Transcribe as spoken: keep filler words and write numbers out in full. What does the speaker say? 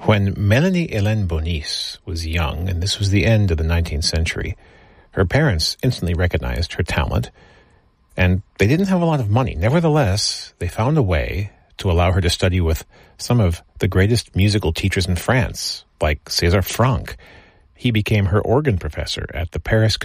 When Melanie Hélène Bonis was young, and this was the end of the nineteenth century, her parents instantly recognized her talent, and they didn't have a lot of money. Nevertheless, they found a way to allow her to study with some of the greatest musical teachers in France, like César Franck. He became her organ professor at the Paris